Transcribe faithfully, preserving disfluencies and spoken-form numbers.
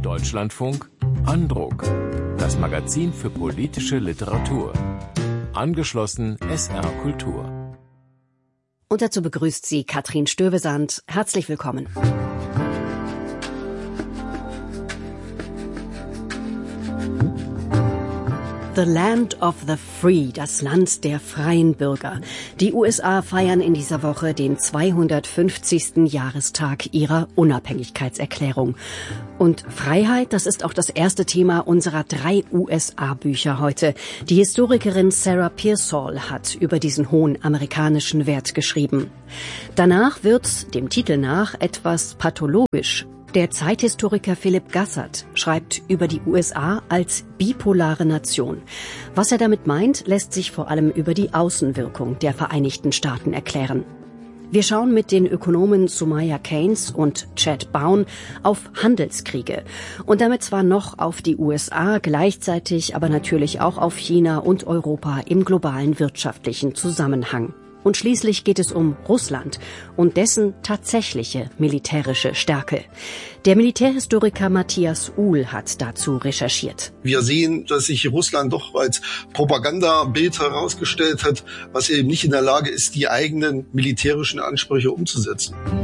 Deutschlandfunk Andruck, das Magazin für politische Literatur. Angeschlossen S R Kultur. Und dazu begrüßt sie Katrin Stövesand. Herzlich willkommen. The Land of the Free, das Land der freien Bürger. Die U S A feiern in dieser Woche den zweihundertfünfzigsten Jahrestag ihrer Unabhängigkeitserklärung. Und Freiheit, das ist auch das erste Thema unserer drei U S A-Bücher heute. Die Historikerin Sarah Pearsall hat über diesen hohen amerikanischen Wert geschrieben. Danach wird, dem Titel nach, etwas pathologisch. Der Zeithistoriker Philipp Gassert schreibt über die U S A als bipolare Nation. Was er damit meint, lässt sich vor allem über die Außenwirkung der Vereinigten Staaten erklären. Wir schauen mit den Ökonomen Sumaya Keynes und Chad Bown auf Handelskriege und damit zwar noch auf die U S A, gleichzeitig aber natürlich auch auf China und Europa im globalen wirtschaftlichen Zusammenhang. Und schließlich geht es um Russland und dessen tatsächliche militärische Stärke. Der Militärhistoriker Matthias Uhl hat dazu recherchiert. Wir sehen, dass sich Russland doch als Propagandabild herausgestellt hat, was eben nicht in der Lage ist, die eigenen militärischen Ansprüche umzusetzen.